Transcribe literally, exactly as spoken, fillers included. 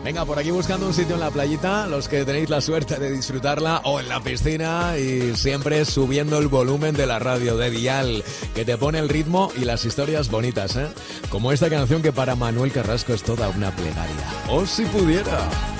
Venga, por aquí buscando un sitio en la playita, los que tenéis la suerte de disfrutarla, o en la piscina, y siempre subiendo el volumen de la radio, de dial, que te pone el ritmo y las historias bonitas, ¿eh? Como esta canción que para Manuel Carrasco es toda una plegaria. ¡Oh, si pudiera!